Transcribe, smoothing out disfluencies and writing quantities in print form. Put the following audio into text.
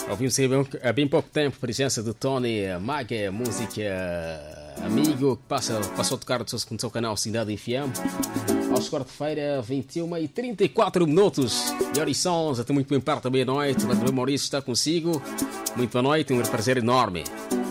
Ouvimos há bem pouco tempo a presença de Tony Maga, música amigo, que passou a tocar no seu canal Cidade FM. Aos quarta-feira, 21h34. E Orissons, até muito bem perto da meia-noite. O Maurício está consigo. Muito boa noite, um prazer enorme.